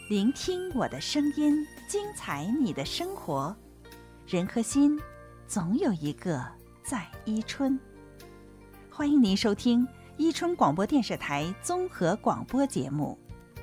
聆听我的声音，精彩你的生活。人和心，总有一个在伊春。欢迎您收听伊春广播电视台综合广播节目。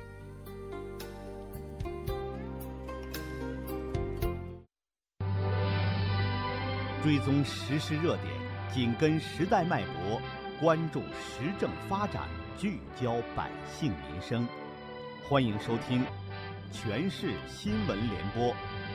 追踪时事热点，紧跟时代脉搏，关注时政发展，聚焦百姓民生。欢迎收听全市新闻联播。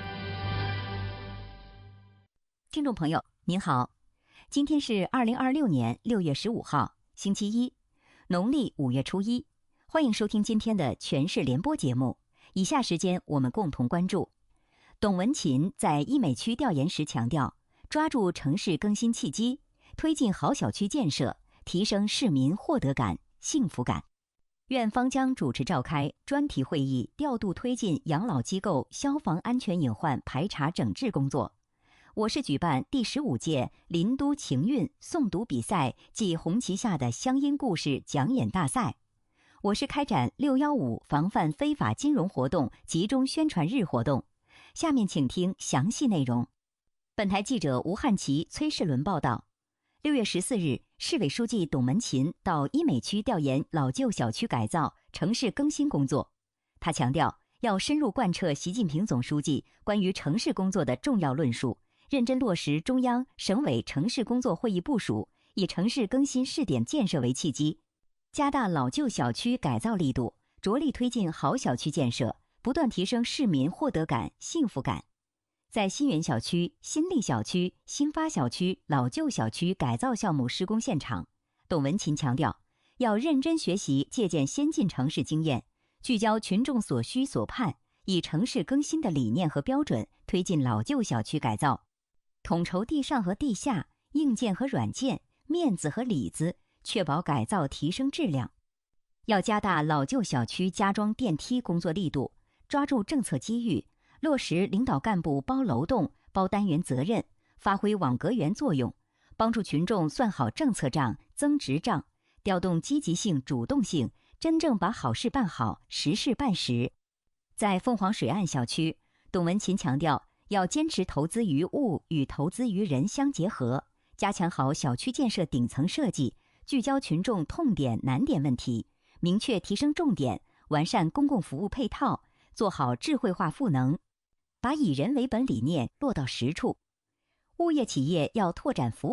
听众朋友您好，今天是2026年6月15号星期一，农历5月初一。欢迎收听今天的全市联播节目。以下时间我们共同关注。董文琴在医美区调研时强调，抓住城市更新契机，推进好小区建设，提升市民获得感、幸福感。院方将主持召开专题会议，调度推进养老机构消防安全隐患排查整治工作。我市举办第15届林都情韵诵读比赛暨红旗下的乡音故事讲演大赛。我市开展615防范非法金融活动集中宣传日活动。下面请听详细内容。本台记者吴汉奇、崔世伦报道。6月14日，市委书记董文琴到医美区调研老旧小区改造、城市更新工作。他强调，要深入贯彻习近平总书记关于城市工作的重要论述，认真落实中央、省委城市工作会议部署，以城市更新试点建设为契机，加大老旧小区改造力度，着力推进好小区建设，不断提升市民获得感、幸福感。在新源小区、新立小区、新发小区、老旧小区改造项目施工现场，董文琴强调，要认真学习借鉴先进城市经验，聚焦群众所需所盼，以城市更新的理念和标准推进老旧小区改造，统筹地上和地下、硬件和软件、面子和里子，确保改造提升质量。要加大老旧小区加装电梯工作力度，抓住政策机遇，落实领导干部包楼栋、包单元责任，发挥网格员作用，帮助群众算好政策账、增值账，调动积极性、主动性，真正把好事办好，实事办实。在凤凰水岸小区，董文琴强调，要坚持投资于物与投资于人相结合，加强好小区建设顶层设计，聚焦群众痛点难点问题，明确提升重点，完善公共服务配套，做好智慧化赋能，把以人为本理念落到实处。物业企业要拓展服务